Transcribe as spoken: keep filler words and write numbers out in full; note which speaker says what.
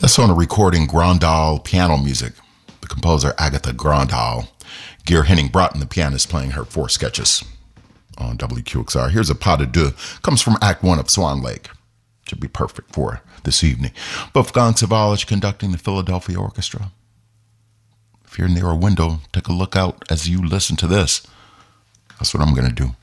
Speaker 1: That's on a recording Grandal piano music. The composer Agatha Grandal. Gear Henning Broughton, the pianist, playing her four sketches on W Q X R. Here's a pas de deux. Comes from Act One of Swan Lake. Should be perfect for this evening. Wolfgang Sawallisch conducting the Philadelphia Orchestra. If you're near a window, take a look out as you listen to this. That's what I'm going to do.